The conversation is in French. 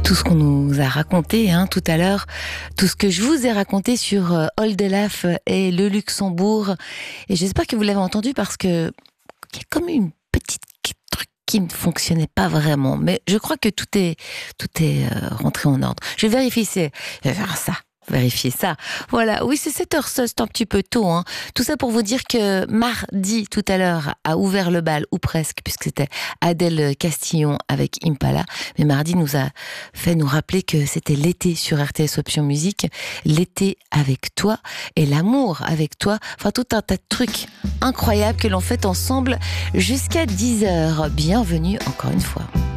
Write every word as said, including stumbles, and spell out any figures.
tout ce qu'on nous a raconté hein, tout à l'heure, tout ce que je vous ai raconté sur euh, Oldelaf et le Luxembourg. Et j'espère que vous l'avez entendu parce que il y a comme une petite truc qui ne fonctionnait pas vraiment. Mais je crois que tout est, tout est euh, rentré en ordre. Je vais vérifier, c'est, je vais faire ça. Vérifier ça. Voilà, oui, c'est sept heures, c'est un petit peu tôt. Hein. Tout ça pour vous dire que mardi, tout à l'heure, a ouvert le bal, ou presque, puisque c'était Adèle Castillon avec Impala. Mais mardi nous a fait nous rappeler que c'était l'été sur R T S Option Musique, l'été avec toi et l'amour avec toi. Enfin, tout un tas de trucs incroyables que l'on fait ensemble jusqu'à dix heures. Bienvenue encore une fois.